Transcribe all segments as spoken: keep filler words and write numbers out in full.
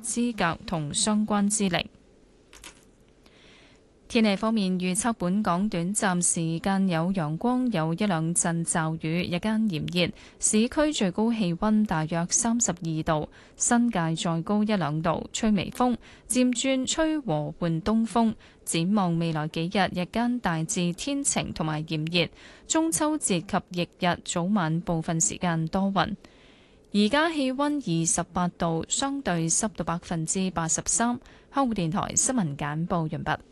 資格同相關資歷。天氣方面，預測本港短暫時間有陽光，有一兩陣驟雨，日間炎熱，市區最高氣溫大約三十二度，新界再高一兩度，吹微風，漸轉吹和緩東風。展望未來幾日，日間大致天晴同埋炎熱，中秋節及翌日早晚部分時間多雲。而家氣溫二十八度，相對濕度百分之八十三。香港電台新聞簡報完畢。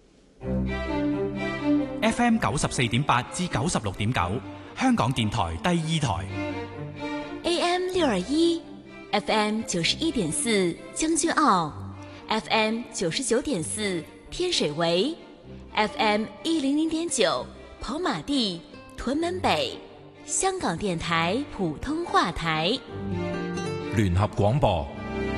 F M 九十四點八至九十六點九，香港電台第二台。 A M 六二一 ，F M 九十一點四將軍澳 ，F M 九十九點四天水圍 ，F M 一零零點九跑馬地屯門北，香港電台普通話台。 聯合廣播。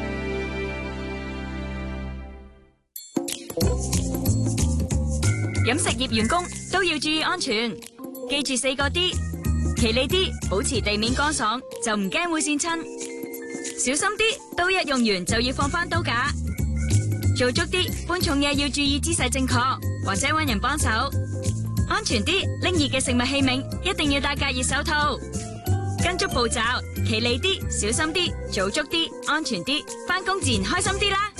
飲食業員工都要注意安全，記住四個 D， 企理啲，保持地面乾爽，就唔驚會跣親；小心啲，刀一用完就要放返刀架；做足啲，搬重嘢要注意姿勢正確，或者搵人幫手；安全啲，拎熱嘅食物器皿一定要戴隔熱手套。跟足步驟，企理啲，小心啲，做足啲，安全啲，返工自然開心啲啦。